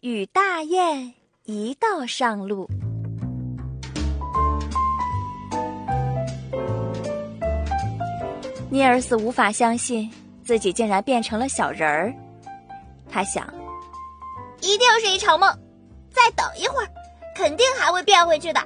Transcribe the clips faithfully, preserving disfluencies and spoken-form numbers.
与大雁一道上路。尼尔斯无法相信自己竟然变成了小人儿，他想， 一定是一场梦，再等一会儿，肯定还会变回去的。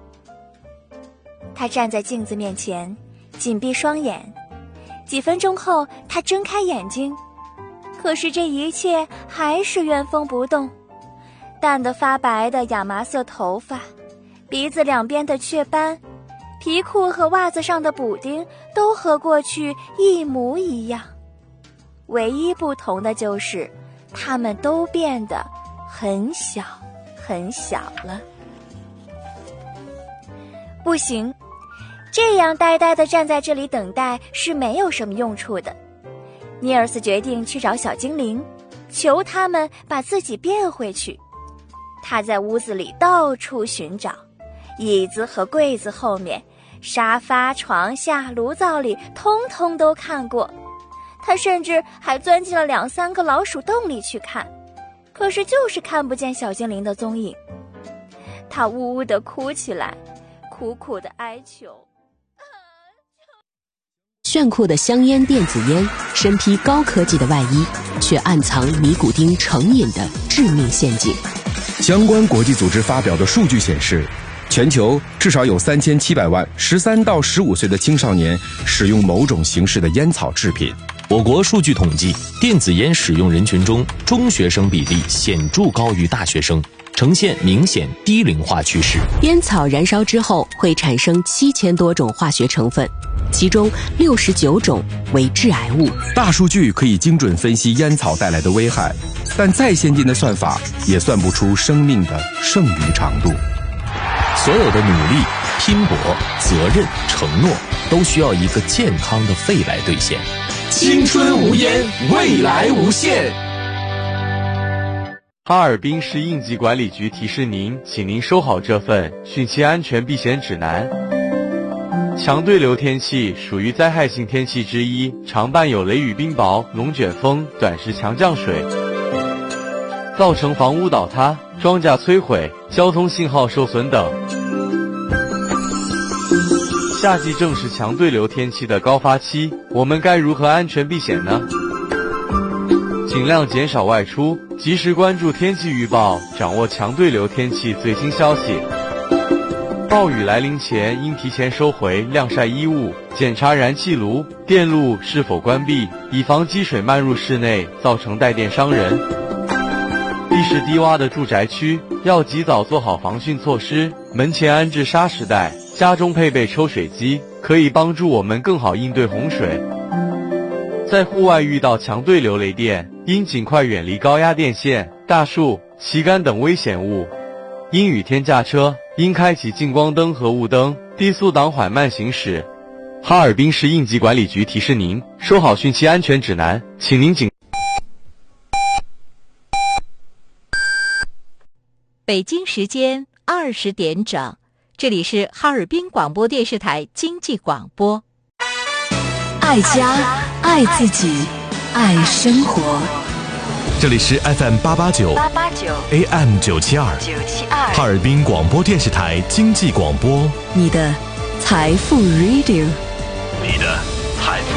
他站在镜子面前，紧闭双眼。几分钟后，他睁开眼睛，可是这一切还是原封不动。淡得发白的亚麻色头发，鼻子两边的雀斑，皮裤和袜子上的补丁都和过去一模一样，唯一不同的就是它们都变得很小很小了。不行，这样呆呆地站在这里等待是没有什么用处的。尼尔斯决定去找小精灵，求他们把自己变回去。他在屋子里到处寻找，椅子和柜子后面，沙发、床下、炉灶里，通通都看过。他甚至还钻进了两三个老鼠洞里去看，可是就是看不见小精灵的踪影。他呜呜地哭起来，苦苦地哀求。 炫酷的香烟电子烟，身披高科技的外衣，却暗藏尼古丁成瘾的致命陷阱。 相关国际组织发表的数据显示，全球至少有三千七百万十三到十五岁的青少年使用某种形式的烟草制品。 我国数据统计，电子烟使用人群中，中学生比例显著高于大学生，呈现明显低龄化趋势。 烟草燃烧之后会产生七千多种化学成分，其中六十九种为致癌物。 大数据可以精准分析烟草带来的危害，但再先进的算法也算不出生命的剩余长度。 所有的努力、拼搏、责任、承诺，都需要一个健康的肺来兑现。 青春无烟，未来无限。 哈尔滨市应急管理局提示您，请您收好这份汛期安全避险指南。强对流天气属于灾害性天气之一，常伴有雷雨冰雹、龙卷风、短时强降水，造成房屋倒塌、庄稼摧毁、交通信号受损等。夏季正是强对流天气的高发期，我们该如何安全避险呢？尽量减少外出，及时关注天气预报，掌握强对流天气最新消息。暴雨来临前，应提前收回晾晒衣物，检查燃气炉、电路是否关闭，以防积水漫入室内，造成带电伤人。地势低洼的住宅区要及早做好防汛措施，门前安置沙石带，家中配备抽水机，可以帮助我们更好应对洪水。在户外遇到强对流雷电，应尽快远离高压电线、大树、旗杆等危险物。阴雨天驾车，应开启近光灯和雾灯，低速档缓慢行驶。哈尔滨市应急管理局提示您，收好汛期安全指南，请您谨。 北京时间二十点整，这里是哈尔滨广播电视台经济广播。 爱家，爱自己，爱生活。 这里是 F M 八八九 A M 九七二哈尔滨广播电视台经济广播， 你的财富 Radio， 你的财富。